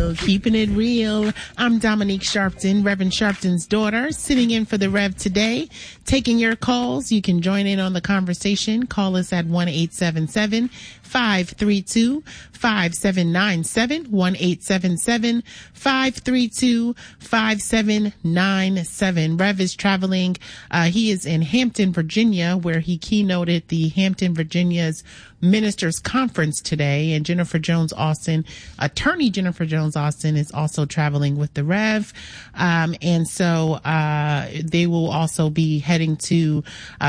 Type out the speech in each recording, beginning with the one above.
real, keeping it real. I'm Dominique Sharpton, Reverend Sharpton's daughter, sitting in for the Rev today, taking your calls. You can join in on the conversation. Call us at 1-877-532-5797, 1-877-532-5797. Rev is traveling. He is in Hampton, Virginia, where he keynoted the Hampton, Virginia's Ministers Conference today, and Jennifer Jones Austin, attorney Jennifer Jones Austin, is also traveling with the Rev, and so they will also be heading to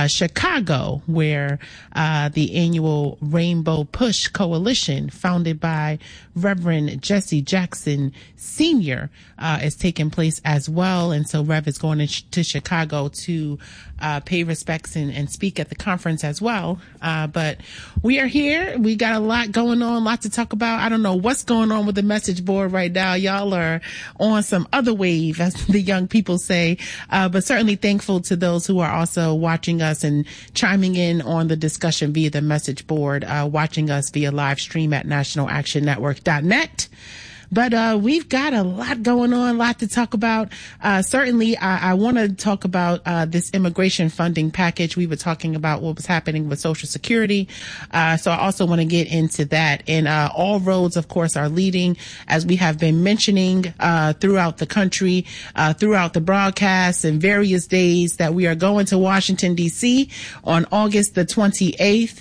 Chicago, where the annual Rainbow Push Coalition, founded by Reverend Jesse Jackson Sr., is taking place as well. And so Rev is going to Chicago to pay respects and speak at the conference as well. But we are here. We got a lot going on, lot to talk about. I don't know what's going on with the message board right now. Y'all are on some other wave, as the young people say. But certainly thankful to those who are also watching us and chiming in on the discussion via the message board, watching us via live stream at nationalactionnetwork.net. But we've got a lot going on, a lot to talk about. Certainly, I want to talk about this immigration funding package. We were talking about what was happening with Social Security. So I also want to get into that. And all roads, of course, are leading, as we have been mentioning throughout the country, throughout the broadcasts and various days, that we are going to Washington, D.C. on August the 28th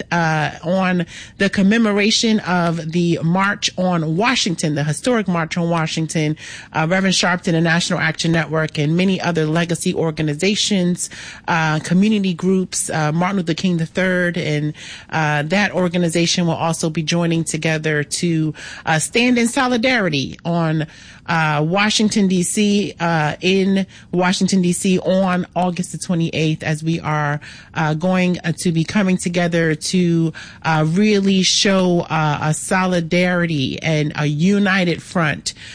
on the commemoration of the March on Washington, the historic March on Washington. Reverend Sharpton and National Action Network and many other legacy organizations, community groups, Martin Luther King III, and that organization will also be joining together to stand in solidarity on Washington, D.C., in Washington, D.C. on August the 28th, as we are going to be coming together to really show a solidarity and a united front